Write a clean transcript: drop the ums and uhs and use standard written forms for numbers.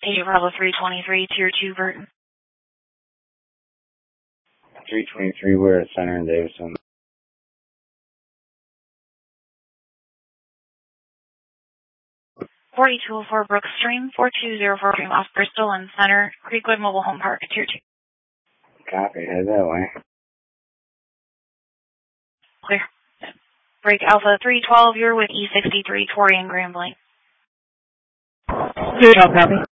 Asia Bravo 323, Tier 2, Burton. 323, we're at Center in Davison. .4204 Brook Stream, 4204 Stream off Bristol and Center, Creekwood Mobile Home Park, Tier 2. Copy, head that way. Clear. Break Alpha 312, you're with E63, Torian Grambling. 312, copy.